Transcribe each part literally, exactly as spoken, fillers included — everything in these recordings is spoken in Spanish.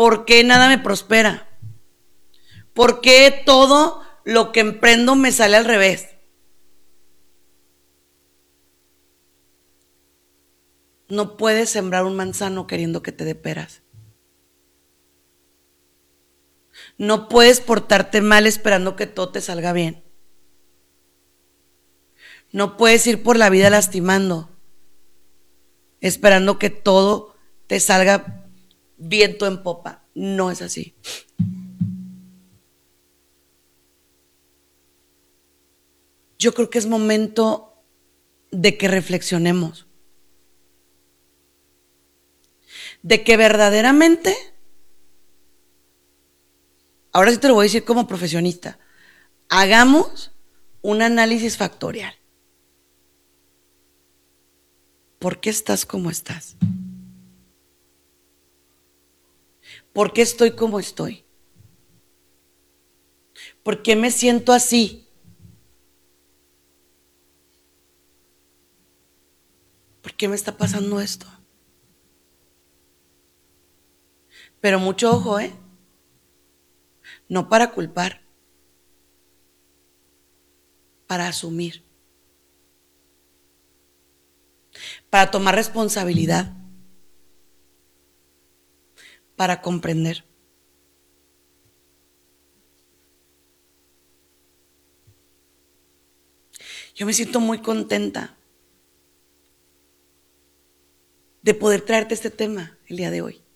¿Por qué nada me prospera? ¿Por qué todo lo que emprendo me sale al revés? No puedes sembrar un manzano queriendo que te dé peras. No puedes portarte mal esperando que todo te salga bien. No puedes ir por la vida lastimando, esperando que todo te salga viento en popa. No es así. Yo creo que es momento de que reflexionemos. De que verdaderamente, ahora sí te lo voy a decir como profesionista, hagamos un análisis factorial. ¿Por qué estás como estás? ¿Por qué estoy como estoy? ¿Por qué me siento así? ¿Por qué me está pasando esto? Pero mucho ojo, ¿eh? No para culpar, para asumir, para tomar responsabilidad, para comprender. Yo me siento muy contenta de poder traerte este tema el día de hoy.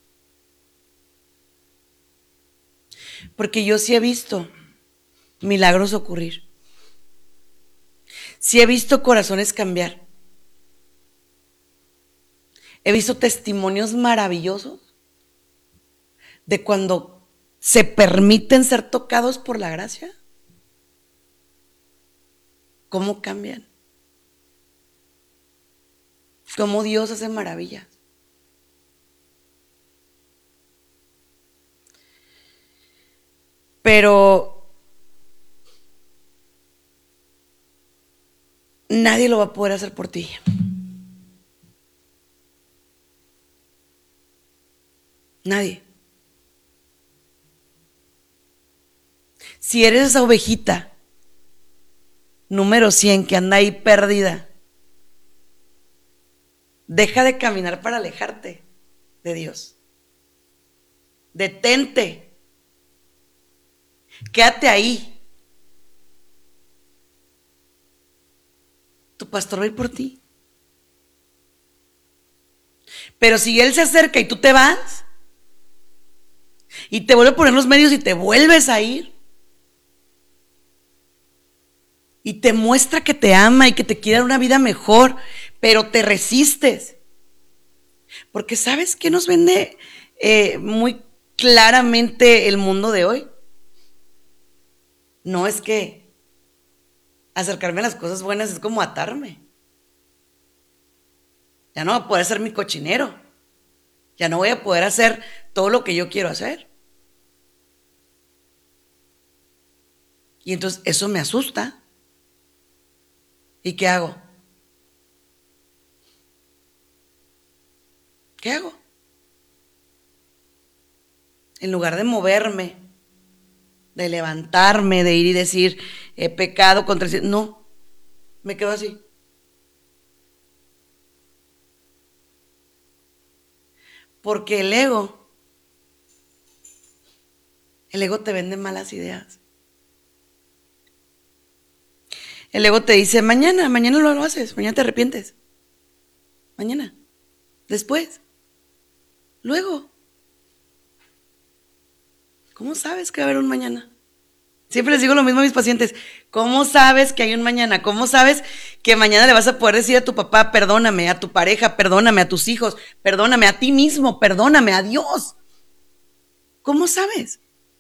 Porque yo sí he visto milagros ocurrir. Sí he visto corazones cambiar. He visto testimonios maravillosos de cuando se permiten ser tocados por la gracia. ¿Cómo cambian? ¿Cómo Dios hace maravillas? Pero nadie lo va a poder hacer por ti. Nadie. Si eres esa ovejita número cien que anda ahí perdida, deja de caminar para alejarte de Dios. Detente. Quédate ahí. Tu pastor va a ir por ti. Pero si Él se acerca y tú te vas y te vuelve a poner los medios y te vuelves a ir y te muestra que te ama y que te quiere dar una vida mejor, pero te resistes, porque ¿sabes qué nos vende eh, muy claramente el mundo de hoy? No es que acercarme a las cosas buenas es como atarme. Ya no voy a poder ser mi cochinero. Ya no voy a poder hacer todo lo que yo quiero hacer. Y entonces eso me asusta. ¿Y qué hago? ¿Qué hago? En lugar de moverme, de levantarme, de ir y decir, he pecado contra el... No, me quedo así. Porque el ego, el ego te vende malas ideas. El ego te dice, mañana, mañana lo haces, mañana te arrepientes. Mañana, después, luego. ¿Cómo sabes que va a haber un mañana? Siempre les digo lo mismo a mis pacientes. ¿Cómo sabes que hay un mañana? ¿Cómo sabes que mañana le vas a poder decir a tu papá, perdóname, a tu pareja, perdóname, a tus hijos, perdóname, a ti mismo, perdóname, a Dios? ¿Cómo sabes?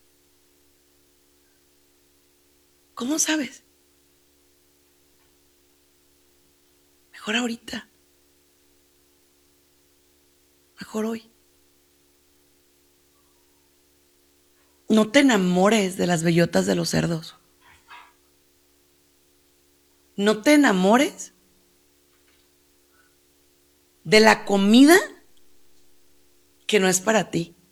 ¿Cómo sabes? Mejor ahorita. Mejor hoy. No te enamores de las bellotas de los cerdos. No te enamores de la comida que no es para ti.